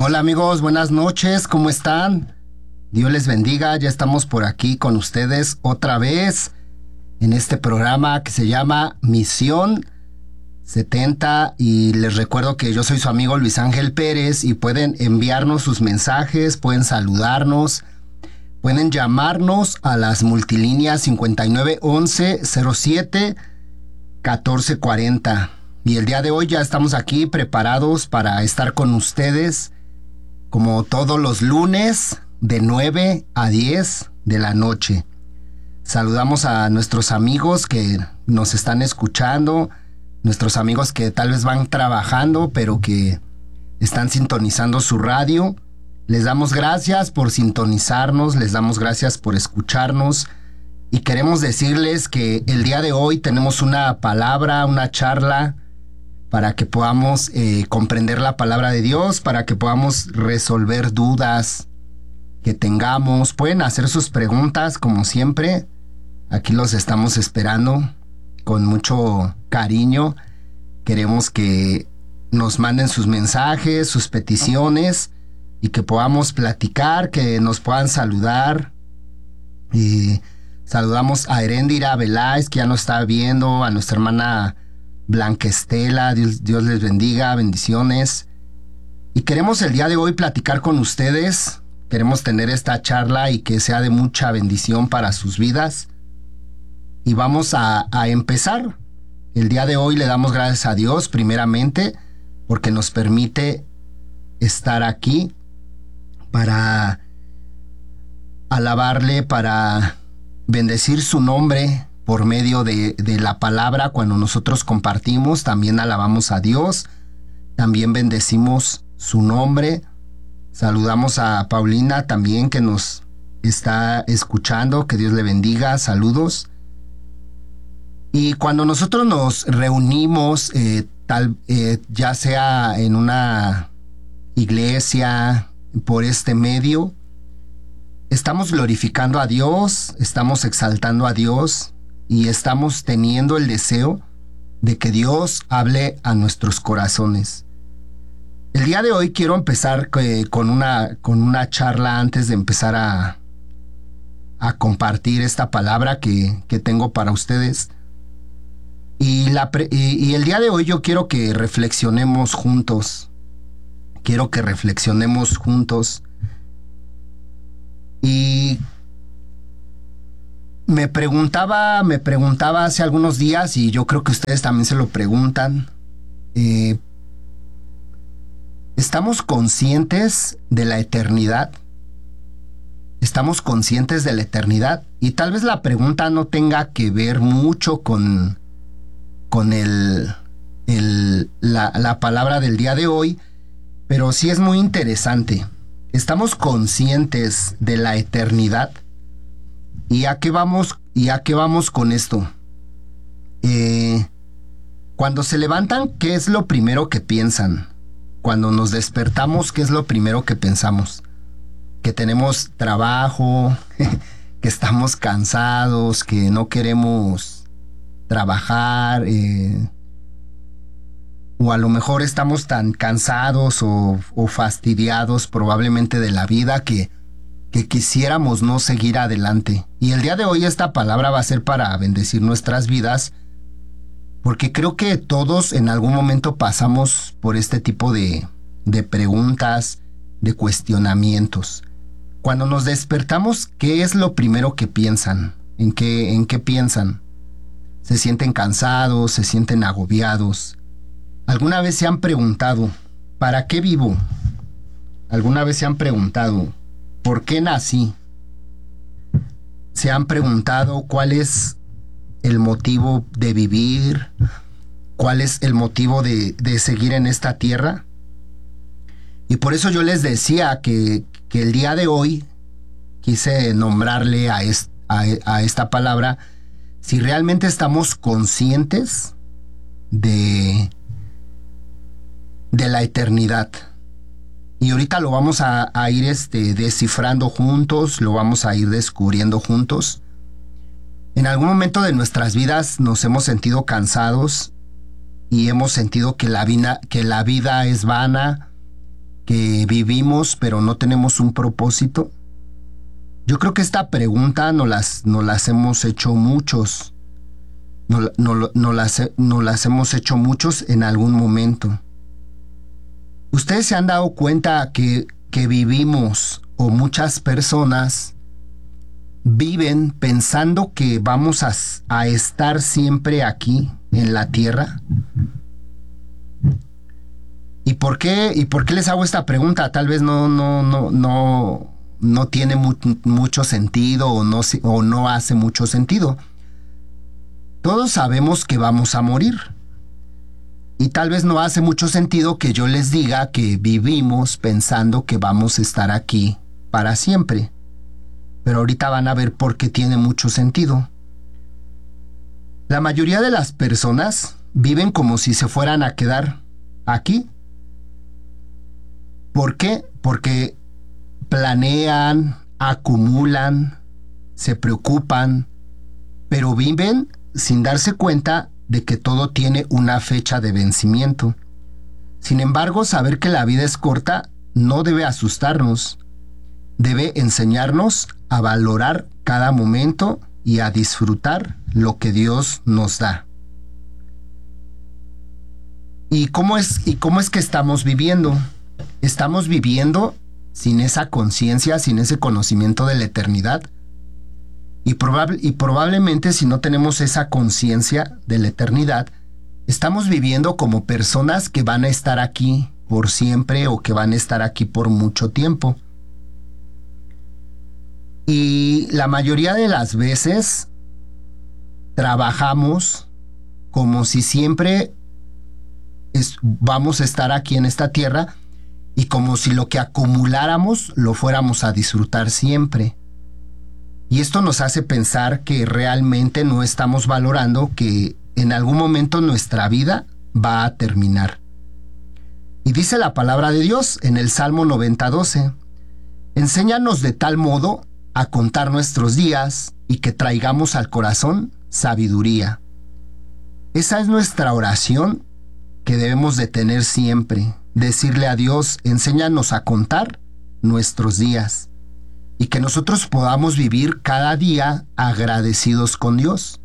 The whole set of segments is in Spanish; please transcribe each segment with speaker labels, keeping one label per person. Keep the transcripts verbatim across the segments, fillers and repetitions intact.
Speaker 1: Hola amigos, buenas noches, ¿cómo están? Dios les bendiga, ya estamos por aquí con ustedes otra vez en este programa que se llama Misión setenta y les recuerdo que yo soy su amigo Luis Ángel Pérez y pueden enviarnos sus mensajes, pueden saludarnos, pueden llamarnos a las multilíneas cincuenta y nueve once cero siete catorce cuarenta. Y el día de hoy ya estamos aquí preparados para estar con ustedes como todos los lunes de nueve a diez de la noche. Saludamos a nuestros amigos que nos están escuchando, nuestros amigos que tal vez van trabajando pero que están sintonizando su radio. Les damos gracias por sintonizarnos, les damos gracias por escucharnos y queremos decirles que el día de hoy tenemos una palabra, una charla para que podamos eh, comprender la palabra de Dios, para que podamos resolver dudas que tengamos. Pueden hacer sus preguntas como siempre. Aquí los estamos esperando con mucho cariño. Queremos que nos manden sus mensajes, sus peticiones y que podamos platicar, que nos puedan saludar. Y saludamos a Heréndira Veláez, que ya nos está viendo, a nuestra hermana Blanca Estela, Dios, Dios les bendiga, bendiciones. Y queremos el día de hoy platicar con ustedes, queremos tener esta charla y que sea de mucha bendición para sus vidas. Y vamos a, a empezar. El día de hoy le damos gracias a Dios primeramente porque nos permite estar aquí para alabarle, para bendecir su nombre por medio de, de la palabra. Cuando nosotros compartimos, también alabamos a Dios, también bendecimos su nombre. Saludamos a Paulina también que nos está escuchando, que Dios le bendiga, saludos. Y cuando nosotros nos reunimos, eh, tal, eh, ya sea en una iglesia, por este medio, estamos glorificando a Dios, estamos exaltando a Dios y estamos teniendo el deseo de que Dios hable a nuestros corazones. El día de hoy quiero empezar eh, con, una, con una charla antes de empezar a, a compartir esta palabra que, que tengo para ustedes. Y, la, y, y el día de hoy yo quiero que reflexionemos juntos. Quiero que reflexionemos juntos. Y me preguntaba, me preguntaba hace algunos días, y yo creo que ustedes también se lo preguntan, eh, ¿estamos conscientes de la eternidad? ¿Estamos conscientes de la eternidad? Y tal vez la pregunta no tenga que ver mucho con, con el, el, la, la palabra del día de hoy, pero sí es muy interesante. ¿Estamos conscientes de la eternidad? ¿Y a qué vamos, y a qué vamos con esto? Eh, cuando se levantan, ¿qué es lo primero que piensan? Cuando nos despertamos, ¿qué es lo primero que pensamos? Que tenemos trabajo, que estamos cansados, que no queremos trabajar, eh, o a lo mejor estamos tan cansados o, o fastidiados probablemente de la vida que, que quisiéramos no seguir adelante. Y el día de hoy esta palabra va a ser para bendecir nuestras vidas, porque creo que todos en algún momento pasamos por este tipo de, de preguntas, de cuestionamientos. Cuando nos despertamos, ¿qué es lo primero que piensan? ¿En qué, en qué piensan? ¿Se sienten cansados? ¿Se sienten agobiados? ¿Alguna vez se han preguntado, ¿para qué vivo? ¿Alguna vez se han preguntado, ¿por qué nací? ¿Se han preguntado cuál es el motivo de vivir? ¿Cuál es el motivo de, de seguir en esta tierra? Y por eso yo les decía que, que el día de hoy quise nombrarle a, est, a, a esta palabra si realmente estamos conscientes de... de la eternidad. Y ahorita lo vamos a, a ir este, descifrando juntos, lo vamos a ir descubriendo juntos. En algún momento de nuestras vidas nos hemos sentido cansados y hemos sentido que la vida, que la vida es vana, que vivimos pero no tenemos un propósito? Yo creo que esta pregunta nos las, nos las hemos hecho muchos. Nos, nos, nos, las, nos las hemos hecho muchos en algún momento. ¿Ustedes se han dado cuenta que, que vivimos, o muchas personas viven pensando que vamos a, a estar siempre aquí en la tierra? ¿Y por qué, y por qué les hago esta pregunta? Tal vez no, no, no, no, no tiene mu mucho sentido o no, o no hace mucho sentido. Todos sabemos que vamos a morir. Y tal vez no hace mucho sentido que yo les diga que vivimos pensando que vamos a estar aquí para siempre. Pero ahorita van a ver por qué tiene mucho sentido. La mayoría de las personas viven como si se fueran a quedar aquí. ¿Por qué? Porque planean, acumulan, se preocupan, pero viven sin darse cuenta de que todo tiene una fecha de vencimiento. Sin embargo, saber que la vida es corta no debe asustarnos. Debe enseñarnos a valorar cada momento y a disfrutar lo que Dios nos da. ¿Y cómo es, y cómo es que estamos viviendo? Estamos viviendo sin esa conciencia, sin ese conocimiento de la eternidad. Y, probable, y probablemente si no tenemos esa conciencia de la eternidad, estamos viviendo como personas que van a estar aquí por siempre o que van a estar aquí por mucho tiempo. Y la mayoría de las veces trabajamos como si siempre es, vamos a estar aquí en esta tierra y como si lo que acumuláramos lo fuéramos a disfrutar siempre. Y esto nos hace pensar que realmente no estamos valorando que en algún momento nuestra vida va a terminar. Y dice la palabra de Dios en el Salmo noventa doce: enséñanos de tal modo a contar nuestros días y que traigamos al corazón sabiduría. Esa es nuestra oración que debemos de tener siempre. Decirle a Dios, enséñanos a contar nuestros días y que nosotros podamos vivir cada día agradecidos con Dios.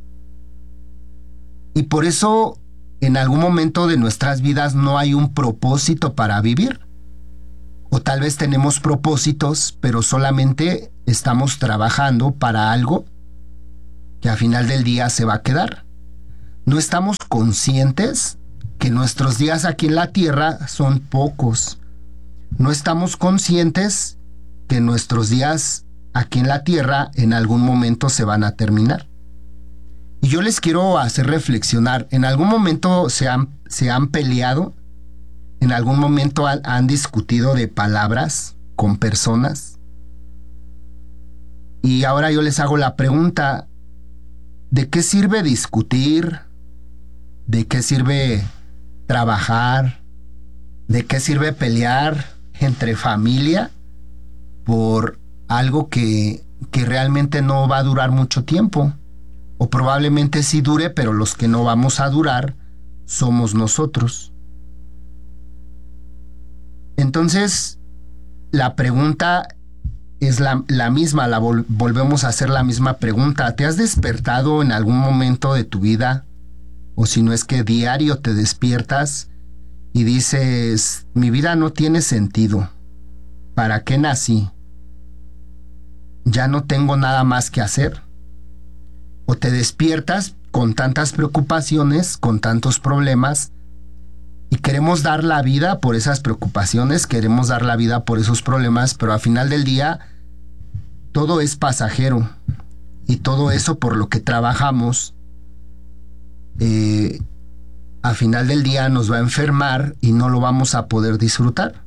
Speaker 1: Y por eso en algún momento de nuestras vidas no hay un propósito para vivir. O tal vez tenemos propósitos, pero solamente estamos trabajando para algo que al final del día se va a quedar. No estamos conscientes que nuestros días aquí en la tierra son pocos. No estamos conscientes que nuestros días aquí en la tierra en algún momento se van a terminar. Y yo les quiero hacer reflexionar. ¿En algún momento se han, se han peleado? ¿En algún momento han, han discutido de palabras con personas? Y ahora yo les hago la pregunta, ¿de qué sirve discutir? ¿De qué sirve trabajar? ¿De qué sirve pelear entre familia por algo que, que realmente no va a durar mucho tiempo? O probablemente sí dure, pero los que no vamos a durar somos nosotros. Entonces, la pregunta es la, la misma, la vol- volvemos a hacer la misma pregunta. ¿Te has despertado en algún momento de tu vida? O si no es que diario te despiertas y dices, mi vida no tiene sentido. ¿Para qué nací? ¿Ya no tengo nada más que hacer? O te despiertas con tantas preocupaciones, con tantos problemas, y queremos dar la vida por esas preocupaciones, queremos dar la vida por esos problemas, pero al final del día todo es pasajero y todo eso por lo que trabajamos eh, al final del día nos va a enfermar y no lo vamos a poder disfrutar.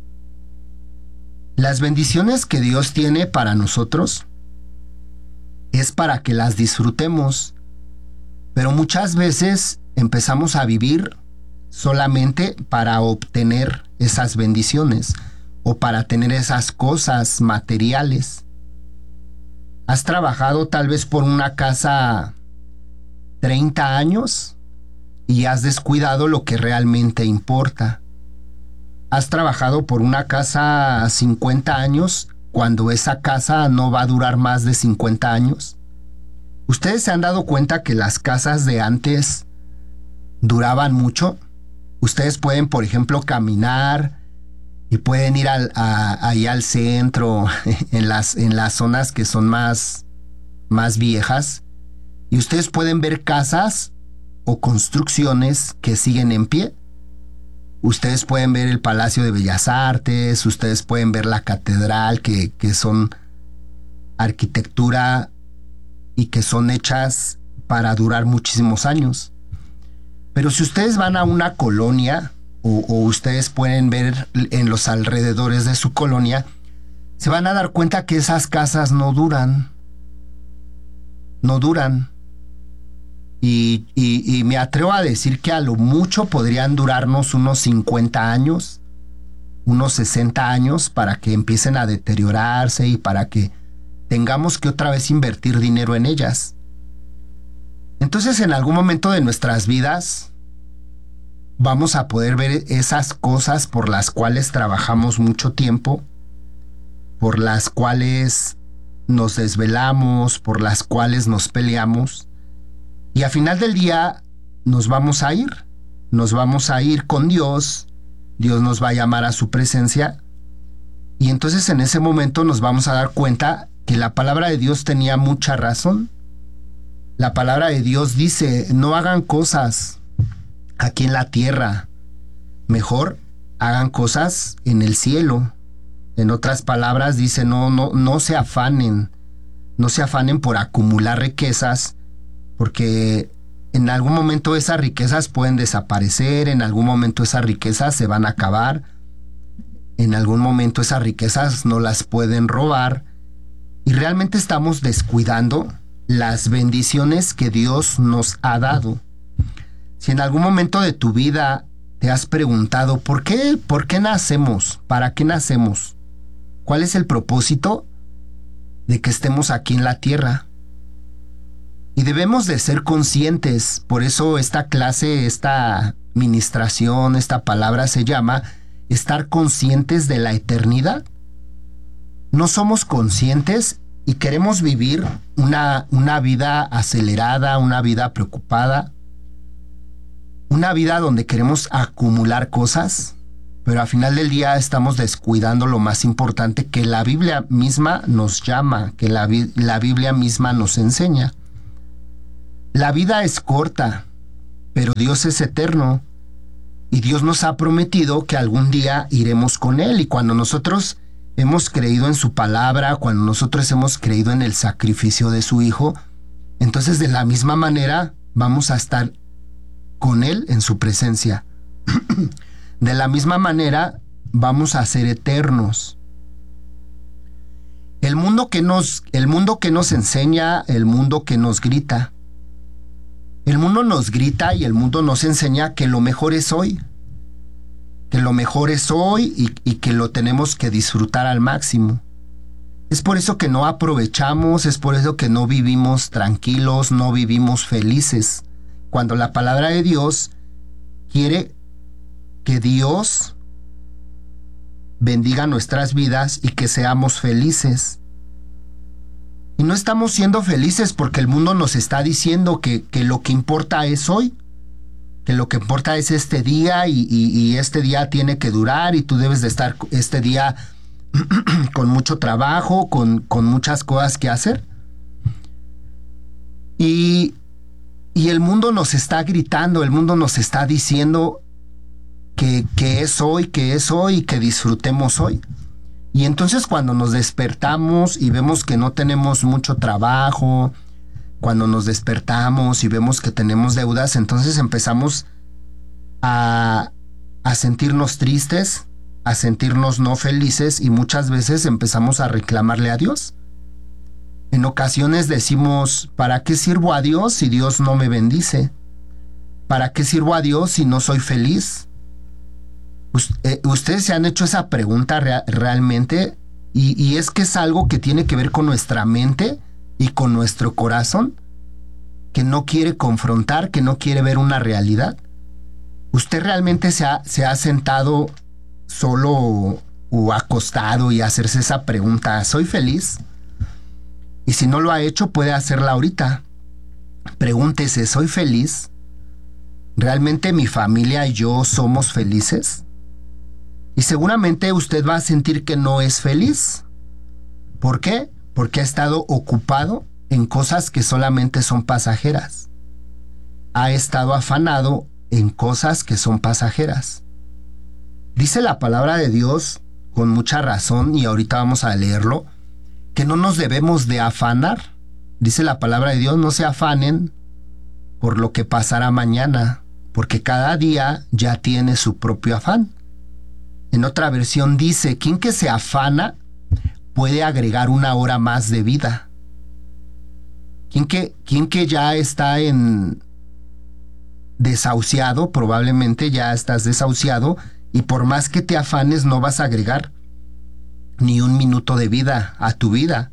Speaker 1: Las bendiciones que Dios tiene para nosotros es para que las disfrutemos, pero muchas veces empezamos a vivir solamente para obtener esas bendiciones o para tener esas cosas materiales. ¿Has trabajado tal vez por una casa treinta años y has descuidado lo que realmente importa? has trabajado por una casa cincuenta años cuando esa casa no va a durar más de cincuenta años? ¿Ustedes se han dado cuenta que las casas de antes duraban mucho? Ustedes pueden, por ejemplo, caminar y pueden ir al, a, ahí al centro, en las, en las zonas que son más, más viejas, y ustedes pueden ver casas o construcciones que siguen en pie. Ustedes pueden ver el Palacio de Bellas Artes, ustedes pueden ver la catedral, que, que son arquitectura y que son hechas para durar muchísimos años. Pero si ustedes van a una colonia, o, o ustedes pueden ver en los alrededores de su colonia, se van a dar cuenta que esas casas no duran. No duran. Y, y, y me atrevo a decir que a lo mucho podrían durarnos unos cincuenta años, unos sesenta años, para que empiecen a deteriorarse y para que tengamos que otra vez invertir dinero en ellas. Entonces, en algún momento de nuestras vidas vamos a poder ver esas cosas por las cuales trabajamos mucho tiempo, por las cuales nos desvelamos, por las cuales nos peleamos, y al final del día nos vamos a ir, nos vamos a ir con Dios, Dios nos va a llamar a su presencia, y entonces en ese momento nos vamos a dar cuenta que la palabra de Dios tenía mucha razón. La palabra de Dios dice, no hagan cosas aquí en la tierra, mejor hagan cosas en el cielo. En otras palabras dice, no, no, no se afanen, no se afanen por acumular riquezas, porque en algún momento esas riquezas pueden desaparecer, en algún momento esas riquezas se van a acabar, en algún momento esas riquezas no las pueden robar, y realmente estamos descuidando las bendiciones que Dios nos ha dado. Si en algún momento de tu vida te has preguntado, ¿por qué, por qué nacemos? ¿Para qué nacemos? ¿Cuál es el propósito de que estemos aquí en la tierra? Y debemos de ser conscientes, por eso esta clase, esta ministración, esta palabra se llama estar conscientes de la eternidad. No somos conscientes y queremos vivir una, una vida acelerada, una vida preocupada, una vida donde queremos acumular cosas, pero al final del día estamos descuidando lo más importante que la Biblia misma nos llama, que la, la Biblia misma nos enseña. La vida es corta, pero Dios es eterno y Dios nos ha prometido que algún día iremos con Él, y cuando nosotros hemos creído en su palabra, cuando nosotros hemos creído en el sacrificio de su Hijo, entonces de la misma manera vamos a estar con Él en su presencia. De la misma manera vamos a ser eternos. El mundo que nos, el mundo que nos enseña, el mundo que nos grita. El mundo nos grita y el mundo nos enseña que lo mejor es hoy. Que lo mejor es hoy y, y que lo tenemos que disfrutar al máximo. Es por eso que no aprovechamos, es por eso que no vivimos tranquilos, no vivimos felices. Cuando la palabra de Dios quiere que Dios bendiga nuestras vidas y que seamos felices. Y no estamos siendo felices porque el mundo nos está diciendo que, que lo que importa es hoy, que lo que importa es este día y, y, y este día tiene que durar y tú debes de estar este día con mucho trabajo, con, con muchas cosas que hacer. Y, y el mundo nos está gritando, el mundo nos está diciendo que, que es hoy, que es hoy y que disfrutemos hoy. Y entonces cuando nos despertamos y vemos que no tenemos mucho trabajo, cuando nos despertamos y vemos que tenemos deudas, entonces empezamos a, a sentirnos tristes, a sentirnos no felices y muchas veces empezamos a reclamarle a Dios. En ocasiones decimos, ¿para qué sirvo a Dios si Dios no me bendice? ¿Para qué sirvo a Dios si no soy feliz? Ustedes se han hecho esa pregunta rea- realmente y, y es que es algo que tiene que ver con nuestra mente y con nuestro corazón, que no quiere confrontar, que no quiere ver una realidad. ¿Usted realmente se ha, se ha sentado solo o, o acostado y hacerse esa pregunta, ¿soy feliz? Y si no lo ha hecho, puede hacerla ahorita. Pregúntese, ¿soy feliz? ¿Realmente mi familia y yo somos felices? Y seguramente usted va a sentir que no es feliz. ¿Por qué? Porque ha estado ocupado en cosas que solamente son pasajeras. Ha estado afanado en cosas que son pasajeras. Dice la palabra de Dios con mucha razón, y ahorita vamos a leerlo, que no nos debemos de afanar. Dice la palabra de Dios, no se afanen por lo que pasará mañana, porque cada día ya tiene su propio afán. En otra versión dice, quien que se afana puede agregar una hora más de vida. Quien que, quien que ya está en desahuciado, probablemente ya estás desahuciado, y por más que te afanes no vas a agregar ni un minuto de vida a tu vida.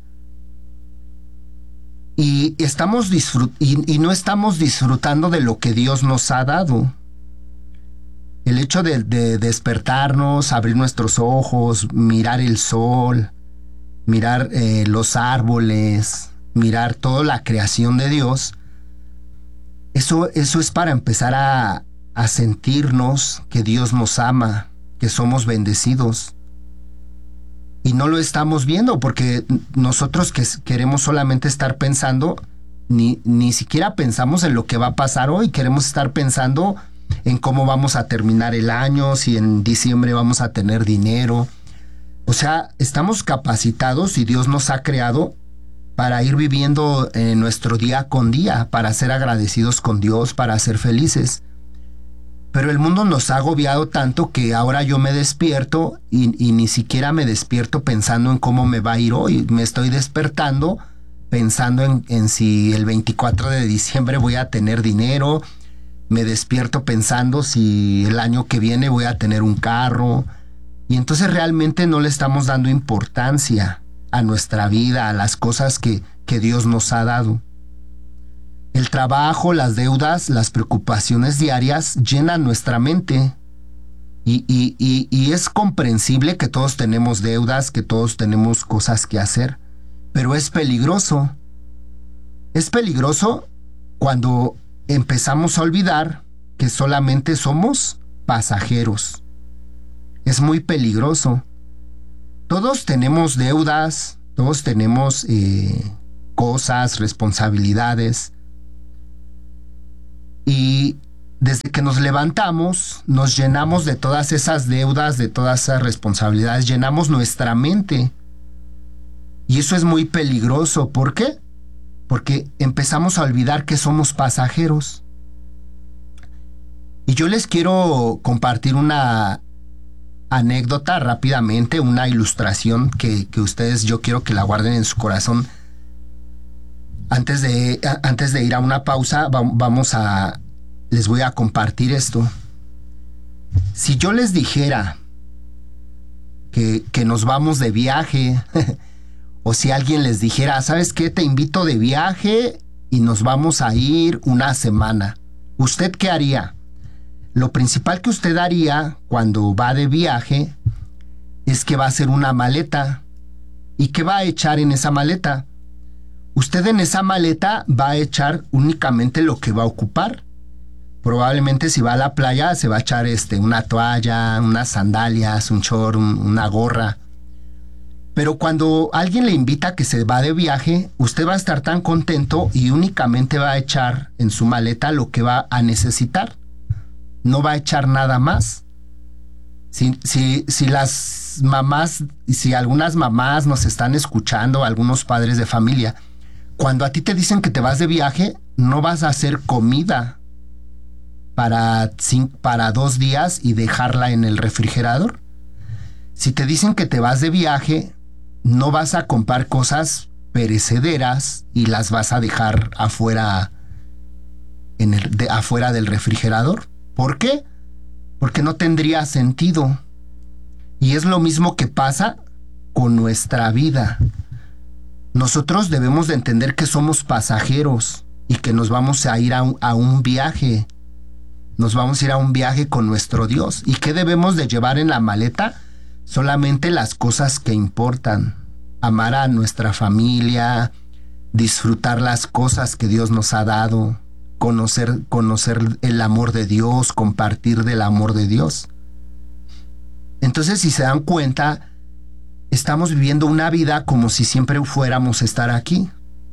Speaker 1: Y, estamos disfrut- y, y no estamos disfrutando de lo que Dios nos ha dado. El hecho de, de despertarnos, abrir nuestros ojos, mirar el sol, mirar eh, los árboles, mirar toda la creación de Dios, eso, eso es para empezar a, a sentirnos que Dios nos ama, que somos bendecidos. Y no lo estamos viendo porque nosotros que queremos solamente estar pensando, ni, ni siquiera pensamos en lo que va a pasar hoy, queremos estar pensando en cómo vamos a terminar el año, si en diciembre vamos a tener dinero. O sea, estamos capacitados y Dios nos ha creado para ir viviendo eh, nuestro día con día, para ser agradecidos con Dios, para ser felices. Pero el mundo nos ha agobiado tanto que ahora yo me despierto y, y ni siquiera me despierto pensando en cómo me va a ir hoy. Me estoy despertando pensando en, en si el veinticuatro de diciembre voy a tener dinero. Me despierto pensando si el año que viene voy a tener un carro. Y entonces realmente no le estamos dando importancia a nuestra vida, a las cosas que, que Dios nos ha dado. El trabajo, las deudas, las preocupaciones diarias llenan nuestra mente. Y, y, y, y es comprensible que todos tenemos deudas, que todos tenemos cosas que hacer. Pero es peligroso. Es peligroso cuando empezamos a olvidar que solamente somos pasajeros. Es muy peligroso. Todos tenemos deudas, todos tenemos eh, cosas, responsabilidades. Y desde que nos levantamos, nos llenamos de todas esas deudas, de todas esas responsabilidades, llenamos nuestra mente. Y eso es muy peligroso. ¿Por qué? Porque empezamos a olvidar que somos pasajeros. Y yo les quiero compartir una anécdota rápidamente, una ilustración que, que ustedes, yo quiero que la guarden en su corazón. Antes de, antes de ir a una pausa, vamos a, les voy a compartir esto. Si yo les dijera que, que nos vamos de viaje, o si alguien les dijera, ¿sabes qué? Te invito de viaje y nos vamos a ir una semana. ¿Usted qué haría? Lo principal que usted haría cuando va de viaje es que va a hacer una maleta. ¿Y qué va a echar en esa maleta? Usted en esa maleta va a echar únicamente lo que va a ocupar. Probablemente si va a la playa se va a echar este, una toalla, unas sandalias, un short, un, una gorra. Pero cuando alguien le invita a que se va de viaje, usted va a estar tan contento y únicamente va a echar en su maleta lo que va a necesitar. No va a echar nada más. Si, si, si las mamás, si algunas mamás nos están escuchando, algunos padres de familia, cuando a ti te dicen que te vas de viaje, no vas a hacer comida para, para dos días y dejarla en el refrigerador. Si te dicen que te vas de viaje, no vas a comprar cosas perecederas y las vas a dejar afuera, en el, de, afuera del refrigerador. ¿Por qué? Porque no tendría sentido. Y es lo mismo que pasa con nuestra vida. Nosotros debemos de entender que somos pasajeros y que nos vamos a ir a un, a un viaje. Nos vamos a ir a un viaje con nuestro Dios. ¿Y qué debemos de llevar en la maleta? Solamente las cosas que importan. Amar a nuestra familia, disfrutar las cosas que Dios nos ha dado, conocer, conocer el amor de Dios, compartir del amor de Dios. Entonces, si se dan cuenta, estamos viviendo una vida como si siempre fuéramos a estar aquí.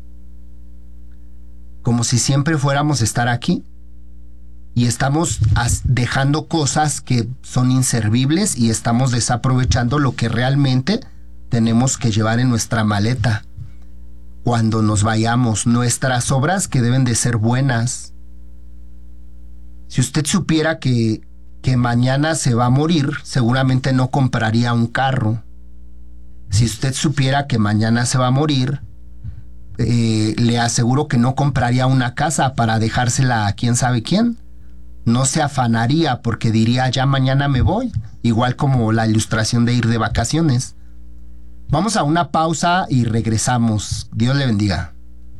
Speaker 1: Como si siempre fuéramos a estar aquí. Y estamos dejando cosas que son inservibles y estamos desaprovechando lo que realmente tenemos que llevar en nuestra maleta. Cuando nos vayamos, nuestras obras que deben de ser buenas. Si usted supiera que, que mañana se va a morir, seguramente no compraría un carro. Si usted supiera que mañana se va a morir, eh, le aseguro que no compraría una casa para dejársela a quién sabe quién. No se afanaría porque diría, ya mañana me voy. Igual como la ilustración de ir de vacaciones. Vamos a una pausa y regresamos. Dios le bendiga.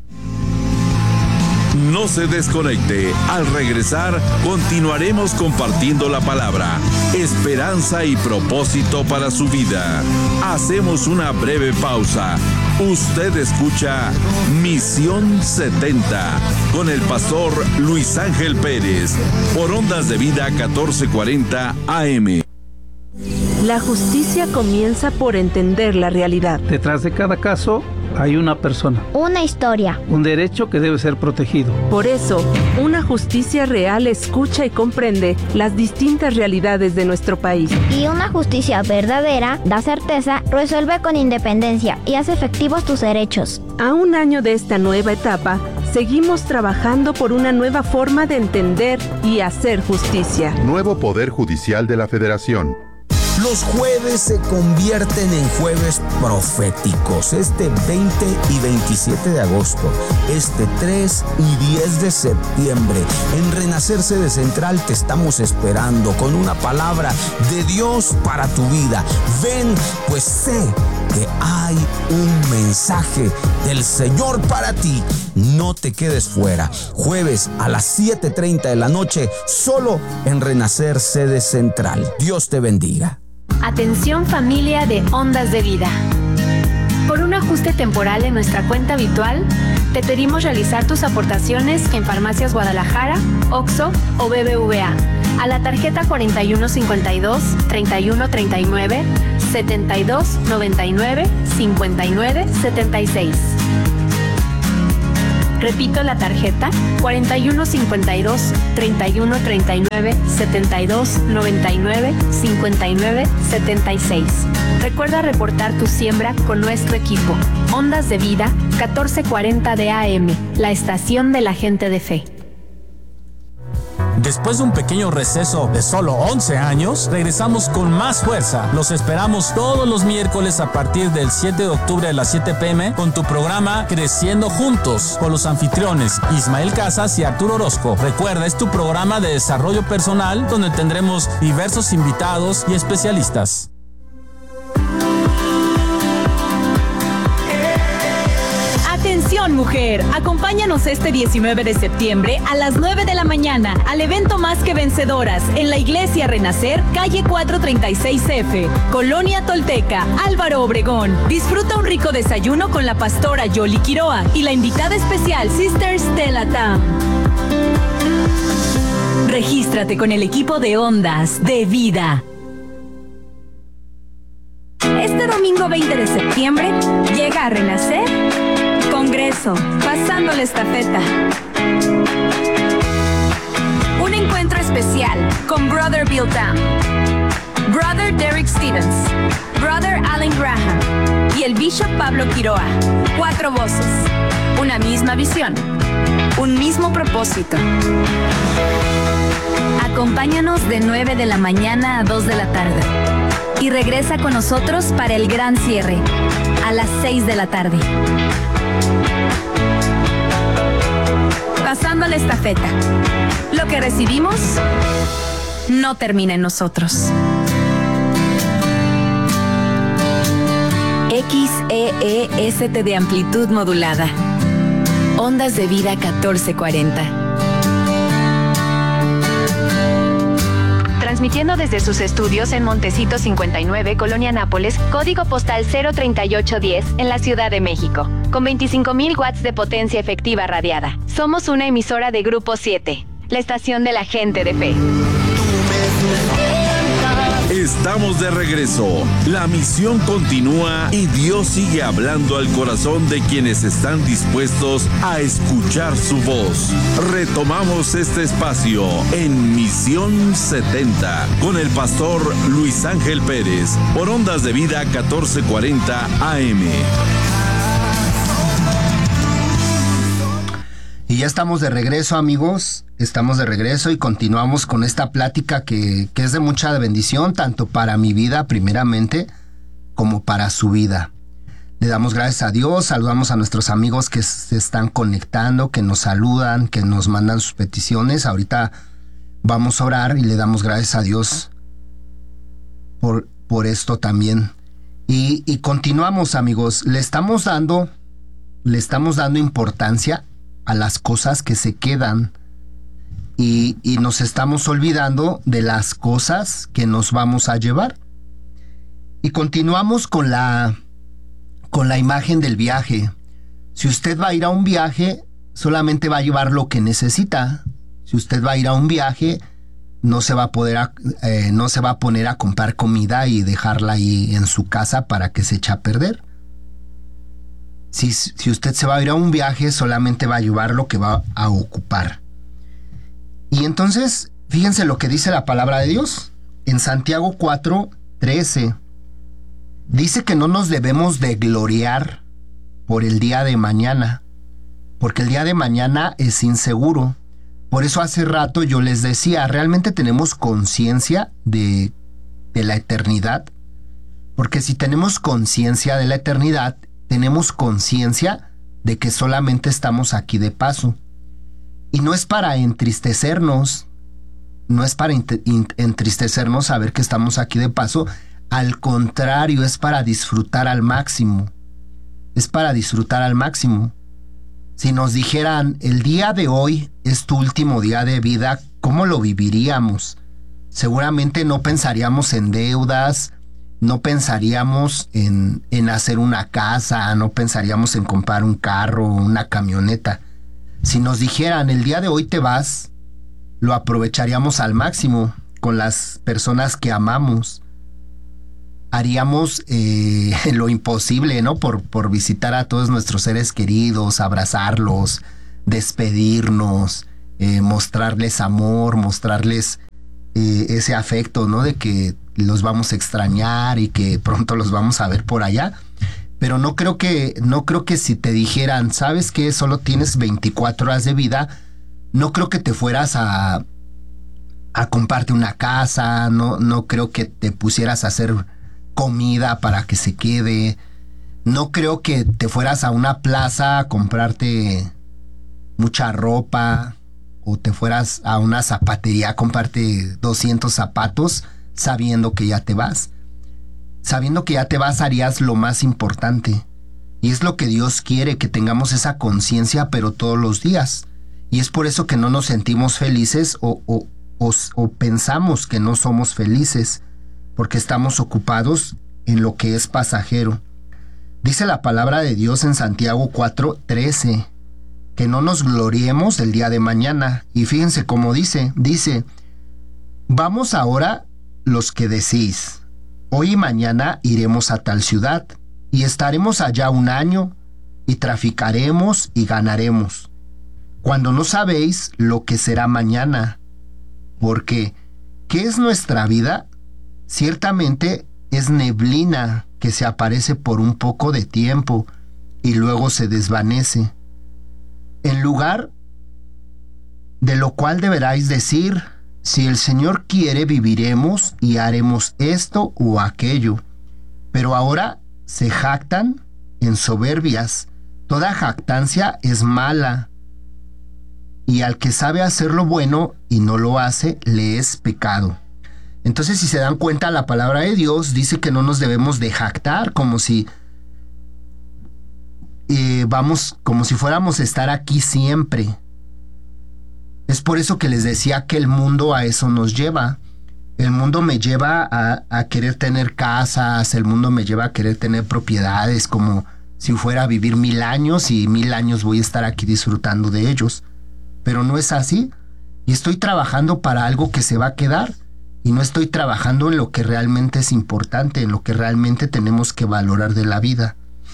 Speaker 2: No se desconecte. Al regresar, continuaremos compartiendo la palabra, esperanza y propósito para su vida. Hacemos una breve pausa. Usted escucha Misión setenta con el pastor Luis Ángel Pérez por Ondas de Vida catorce cuarenta A M.
Speaker 3: La justicia comienza por entender la realidad.
Speaker 4: Detrás de cada caso hay una persona.
Speaker 5: Una historia.
Speaker 4: Un derecho que debe ser protegido.
Speaker 3: Por eso, una justicia real escucha y comprende las distintas realidades de nuestro país.
Speaker 5: Y una justicia verdadera da certeza, resuelve con independencia y hace efectivos tus derechos.
Speaker 3: A un año de esta nueva etapa, seguimos trabajando por una nueva forma de entender y hacer justicia.
Speaker 6: Nuevo Poder Judicial de la Federación.
Speaker 7: Los jueves se convierten en jueves proféticos. Este veinte y veintisiete de agosto, este tres y diez de septiembre, en Renacer Sede Central te estamos esperando con una palabra de Dios para tu vida. Ven, pues sé que hay un mensaje del Señor para ti. No te quedes fuera. Jueves a las siete treinta de la noche, solo en Renacer Sede Central. Dios te bendiga.
Speaker 8: Atención familia de Ondas de Vida. Por un ajuste temporal en nuestra cuenta habitual, te pedimos realizar tus aportaciones en Farmacias Guadalajara, Oxxo o B B V A a la tarjeta cuarenta y uno cincuenta y dos, treinta y uno treinta y nueve, setenta y dos noventa y nueve, cincuenta y nueve setenta y seis. Repito la tarjeta cuarenta y uno cincuenta y dos, treinta y uno treinta y nueve, setenta y dos noventa y nueve, cincuenta y nueve setenta y seis. Recuerda reportar tu siembra con nuestro equipo. Ondas de Vida catorce cuarenta de A M, la estación de la gente de fe.
Speaker 9: Después de un pequeño receso de solo once años, regresamos con más fuerza. Los esperamos todos los miércoles a partir del siete de octubre a las siete pe eme con tu programa Creciendo Juntos, con los anfitriones Ismael Casas y Arturo Orozco. Recuerda, es tu programa de desarrollo personal donde tendremos diversos invitados y especialistas.
Speaker 10: Atención mujer, acompáñanos este diecinueve de septiembre a las nueve de la mañana al evento Más que Vencedoras en la Iglesia Renacer, calle cuatrocientos treinta y seis efe, Colonia Tolteca, Álvaro Obregón. Disfruta un rico desayuno con la pastora Yoli Quiroa y la invitada especial Sister Stella Tam. Regístrate con el equipo de Ondas de Vida. Este domingo veinte de septiembre llega a Renacer Congreso, pasando la estafeta. Un encuentro especial con Brother Bill Tam, Brother Derek Stevens, Brother Alan Graham y el Bishop Pablo Quiroa. Cuatro voces, una misma visión, un mismo propósito. Acompáñanos de nueve de la mañana a dos de la tarde y regresa con nosotros para el gran cierre a las seis de la tarde. Pasando la estafeta. Lo que recibimos no termina en nosotros. X E E S T de amplitud modulada. Ondas de Vida catorce cuarenta.
Speaker 8: transmitiendo desde sus estudios en Montecito cincuenta y nueve, Colonia Nápoles, código postal cero treinta y ocho diez, en la Ciudad de México, con veinticinco mil watts de potencia efectiva radiada. Somos una emisora de Grupo siete, la estación de la gente de fe.
Speaker 2: Estamos de regreso. La misión continúa y Dios sigue hablando al corazón de quienes están dispuestos a escuchar su voz. Retomamos este espacio en Misión setenta con el pastor Luis Ángel Pérez por Ondas de Vida catorce cuarenta A M.
Speaker 1: Y ya estamos de regreso, amigos, estamos de regreso y continuamos con esta plática que, que es de mucha bendición, tanto para mi vida primeramente, como para su vida. Le damos gracias a Dios, saludamos a nuestros amigos que se están conectando, que nos saludan, que nos mandan sus peticiones. Ahorita vamos a orar y le damos gracias a Dios por, por esto también. Y, y continuamos, amigos, le estamos dando, le estamos dando importancia a las cosas que se quedan y, y nos estamos olvidando de las cosas que nos vamos a llevar. Y continuamos con la, con la imagen del viaje. Si usted va a ir a un viaje, solamente va a llevar lo que necesita. Si usted va a ir a un viaje, no se va a poder a, eh, no se va a poner a comprar comida y dejarla ahí en su casa para que se eche a perder. Si, si usted se va a ir a un viaje, solamente va a llevar lo que va a ocupar. Y entonces, fíjense lo que dice la palabra de Dios. En Santiago cuatro trece, dice que no nos debemos de gloriar por el día de mañana, porque el día de mañana es inseguro. Por eso hace rato yo les decía, realmente tenemos conciencia de, de la eternidad, porque si tenemos conciencia de la eternidad, tenemos conciencia de que solamente estamos aquí de paso. Y no es para entristecernos, no es para entristecernos saber que estamos aquí de paso, al contrario, es para disfrutar al máximo. Es para disfrutar al máximo. Si nos dijeran, el día de hoy es tu último día de vida, ¿cómo lo viviríamos? Seguramente no pensaríamos en deudas, no pensaríamos en, en hacer una casa, no pensaríamos en comprar un carro o una camioneta. Si nos dijeran, el día de hoy te vas, lo aprovecharíamos al máximo con las personas que amamos. Haríamos eh, lo imposible, ¿no? Por, por visitar a todos nuestros seres queridos, abrazarlos, despedirnos, eh, mostrarles amor, mostrarles eh, ese afecto, ¿no? De que los vamos a extrañar y que pronto los vamos a ver por allá. Pero no creo que, no creo que si te dijeran, ¿sabes qué? Solo tienes veinticuatro horas de vida, no creo que te fueras a, a comprarte una casa, no, no creo que te pusieras a hacer comida para que se quede, no creo que te fueras a una plaza a comprarte mucha ropa, o te fueras a una zapatería a comprarte doscientos zapatos, sabiendo que ya te vas. Sabiendo que ya te vas, harías lo más importante. Y es lo que Dios quiere, que tengamos esa conciencia, pero todos los días. Y es por eso que no nos sentimos felices o, o, o, o pensamos que no somos felices, porque estamos ocupados en lo que es pasajero. Dice la palabra de Dios en Santiago cuatro trece, que no nos gloriemos el día de mañana. Y fíjense cómo dice, dice, vamos ahora los que decís, hoy y mañana iremos a tal ciudad, y estaremos allá un año, y traficaremos y ganaremos, cuando no sabéis lo que será mañana. Porque, ¿qué es nuestra vida? Ciertamente es neblina que se aparece por un poco de tiempo, y luego se desvanece. En lugar de lo cual deberáis decir, si el Señor quiere, viviremos y haremos esto o aquello. Pero ahora se jactan en soberbias. Toda jactancia es mala. Y al que sabe hacer lo bueno y no lo hace, le es pecado. Entonces, si se dan cuenta, la palabra de Dios dice que no nos debemos de jactar como si eh, vamos, como si fuéramos a estar aquí siempre. Es por eso que les decía que el mundo a eso nos lleva. El mundo me lleva a, a querer tener casas, el mundo me lleva a querer tener propiedades, como si fuera a vivir mil años y mil años voy a estar aquí disfrutando de ellos. Pero no es así. Y estoy trabajando para algo que se va a quedar. Y no estoy trabajando en lo que realmente es importante, en lo que realmente tenemos que valorar de la vida.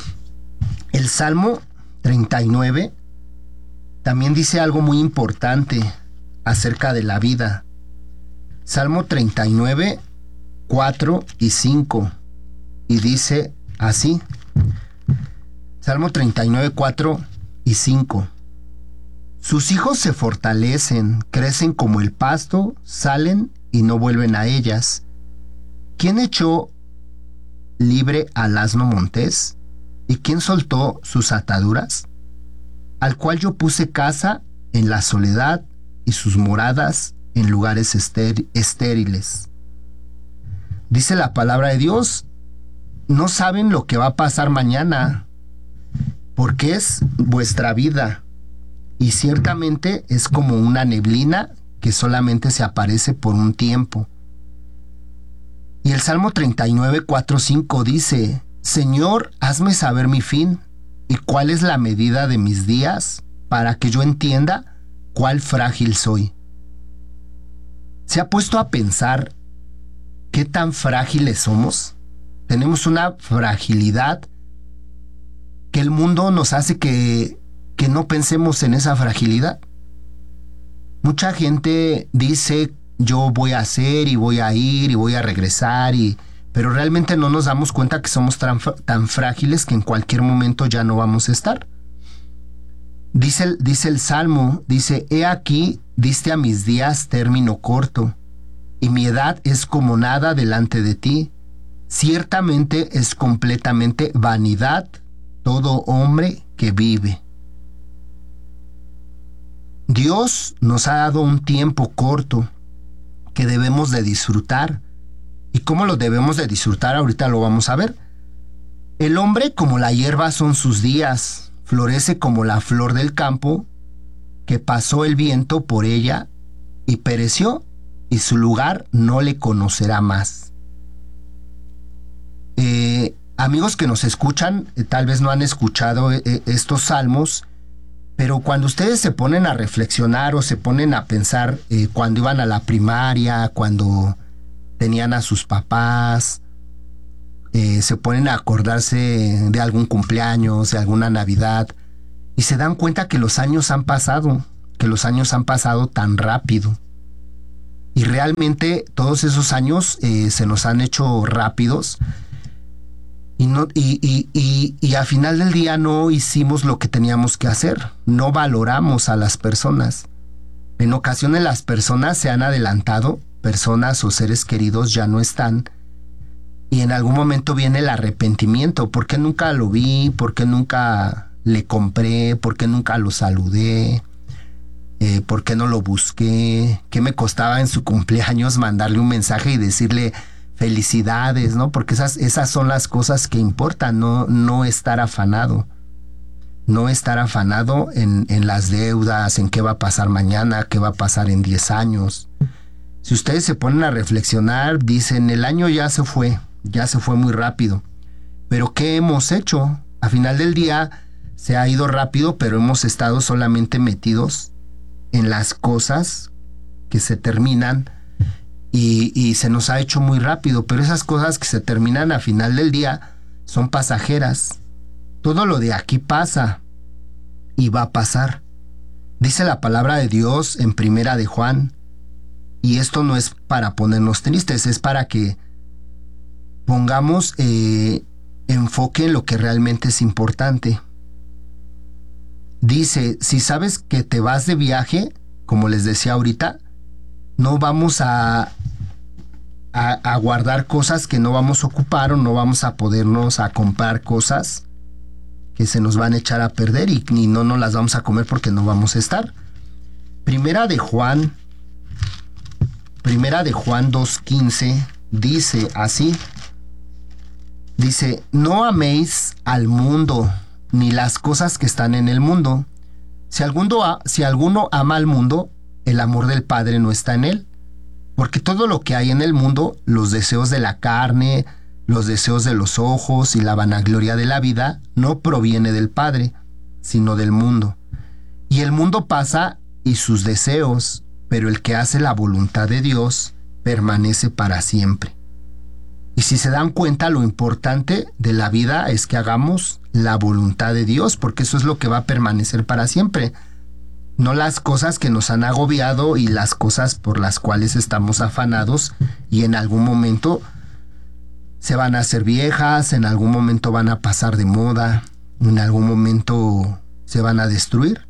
Speaker 1: El Salmo treinta y nueve también dice algo muy importante acerca de la vida. Salmo treinta y nueve, cuatro y cinco. Y dice así. Salmo treinta y nueve, cuatro y cinco. Sus hijos se fortalecen, crecen como el pasto, salen y no vuelven a ellas. ¿Quién echó libre al asno montés? ¿Y quién soltó sus ataduras? Al cual yo puse casa en la soledad y sus moradas en lugares estér- estériles. Dice la palabra de Dios, no saben lo que va a pasar mañana, porque es vuestra vida, y ciertamente es como una neblina que solamente se aparece por un tiempo. Y el Salmo treinta y nueve, cuatro, cinco dice, Señor, hazme saber mi fin, y cuál es la medida de mis días, para que yo entienda cuál frágil soy. ¿Se ha puesto a pensar qué tan frágiles somos? Tenemos una fragilidad que el mundo nos hace que, que no pensemos en esa fragilidad. Mucha gente dice, yo voy a hacer y voy a ir y voy a regresar, y, pero realmente no nos damos cuenta que somos tan, tan frágiles que en cualquier momento ya no vamos a estar. Dice, dice el Salmo, dice, he aquí, diste a mis días término corto, y mi edad es como nada delante de ti. Ciertamente es completamente vanidad todo hombre que vive. Dios nos ha dado un tiempo corto que debemos de disfrutar. ¿Y cómo lo debemos de disfrutar? Ahorita lo vamos a ver. El hombre como la hierba son sus días, florece como la flor del campo, que pasó el viento por ella y pereció, y su lugar no le conocerá más. Eh, amigos que nos escuchan, eh, tal vez no han escuchado eh, estos salmos, pero cuando ustedes se ponen a reflexionar o se ponen a pensar eh, cuando iban a la primaria, cuando tenían a sus papás, eh, se ponen a acordarse de algún cumpleaños, de alguna Navidad, y se dan cuenta que los años han pasado, que los años han pasado tan rápido. Y realmente todos esos años eh, se nos han hecho rápidos. Y, no, y, y, y, y al final del día no hicimos lo que teníamos que hacer. No valoramos a las personas. En ocasiones las personas se han adelantado, personas o seres queridos ya no están. Y en algún momento viene el arrepentimiento. ¿Por qué nunca lo vi? ¿Por qué nunca le compré? ¿Por qué nunca lo saludé? Eh, ¿Por qué no lo busqué? ¿Qué me costaba en su cumpleaños mandarle un mensaje y decirle felicidades, ¿no? Porque esas, esas son las cosas que importan, no, no estar afanado. No estar afanado en, en las deudas, en qué va a pasar mañana, qué va a pasar en diez años. Si ustedes se ponen a reflexionar, dicen, el año ya se fue, ya se fue muy rápido. Pero ¿qué hemos hecho? A final del día se ha ido rápido, pero hemos estado solamente metidos en las cosas que se terminan y, y se nos ha hecho muy rápido, pero esas cosas que se terminan a final del día son pasajeras. Todo lo de aquí pasa y va a pasar. Dice la palabra de Dios en Primera de Juan, y esto no es para ponernos tristes, es para que pongamos eh, enfoque en lo que realmente es importante. Dice, si sabes que te vas de viaje, como les decía ahorita, no vamos a, a, a guardar cosas que no vamos a ocupar, o no vamos a podernos a comprar cosas que se nos van a echar a perder y, y no nos las vamos a comer porque no vamos a estar. Primera de Juan, Primera de Juan dos quince dice así, dice, no améis al mundo ni las cosas que están en el mundo. Si alguno, si alguno ama al mundo, el amor del Padre no está en él. Porque todo lo que hay en el mundo, los deseos de la carne, los deseos de los ojos y la vanagloria de la vida, no proviene del Padre, sino del mundo. Y el mundo pasa y sus deseos, pero el que hace la voluntad de Dios permanece para siempre. Y si se dan cuenta, lo importante de la vida es que hagamos la voluntad de Dios, porque eso es lo que va a permanecer para siempre. No las cosas que nos han agobiado y las cosas por las cuales estamos afanados y en algún momento se van a hacer viejas, en algún momento van a pasar de moda, en algún momento se van a destruir.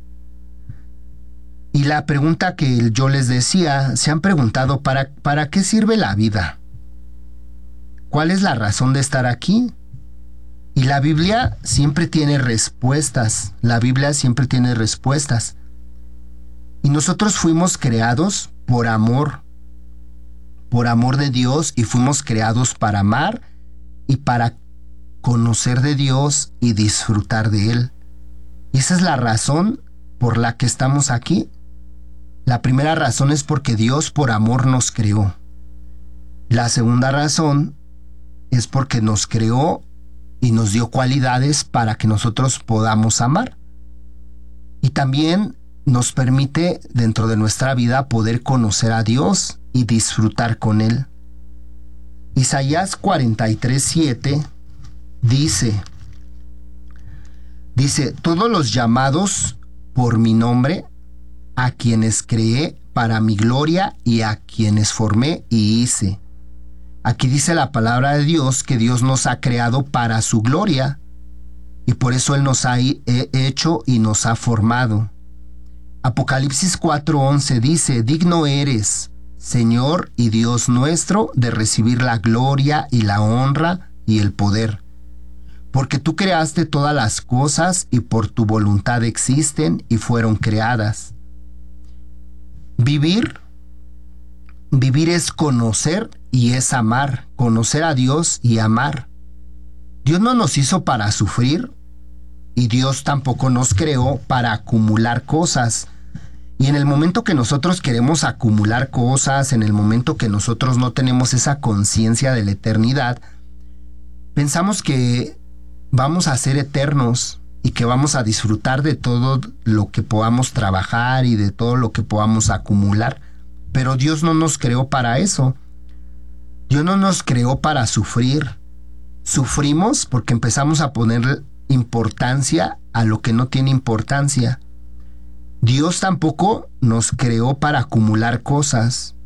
Speaker 1: Y la pregunta que yo les decía, ¿se han preguntado para, para qué sirve la vida? ¿Cuál es la razón de estar aquí? Y la Biblia siempre tiene respuestas. La Biblia siempre tiene respuestas. Y nosotros fuimos creados por amor, por amor de Dios, y fuimos creados para amar y para conocer de Dios y disfrutar de Él. Y esa es la razón por la que estamos aquí. La primera razón es porque Dios por amor nos creó. La segunda razón es porque nos creó y nos dio cualidades para que nosotros podamos amar. Y también nos permite dentro de nuestra vida poder conocer a Dios y disfrutar con Él. Isaías cuarenta y tres, siete dice, dice, todos los llamados por mi nombre, a quienes creé para mi gloria y a quienes formé y hice. Aquí dice la palabra de Dios que Dios nos ha creado para su gloria y por eso Él nos ha hecho y nos ha formado. Apocalipsis cuatro once dice, digno eres, Señor y Dios nuestro, de recibir la gloria y la honra y el poder, porque tú creaste todas las cosas y por tu voluntad existen y fueron creadas. Vivir, vivir es conocer y es amar, conocer a Dios y amar. Dios no nos hizo para sufrir y Dios tampoco nos creó para acumular cosas. Y en el momento que nosotros queremos acumular cosas, en el momento que nosotros no tenemos esa conciencia de la eternidad, pensamos que vamos a ser eternos y que vamos a disfrutar de todo lo que podamos trabajar y de todo lo que podamos acumular. Pero Dios no nos creó para eso. Dios no nos creó para sufrir. Sufrimos porque empezamos a poner importancia a lo que no tiene importancia. Dios tampoco nos creó para acumular cosas.